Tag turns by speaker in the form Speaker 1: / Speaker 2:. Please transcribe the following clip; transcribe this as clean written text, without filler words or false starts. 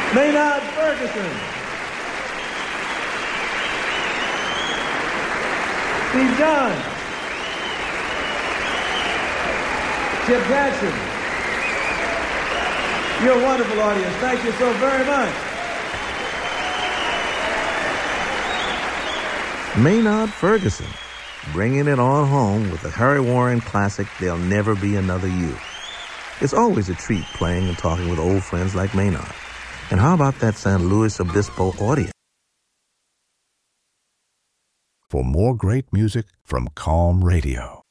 Speaker 1: Maynard Ferguson. Steve John. Chip Jackson. You're a wonderful audience. Thank you so very much.
Speaker 2: Maynard Ferguson, bringing it on home with the Harry Warren classic, There'll Never Be Another You. It's always a treat playing and talking with old friends like Maynard. And how about that San Luis Obispo audience?
Speaker 3: For more great music from Calm Radio,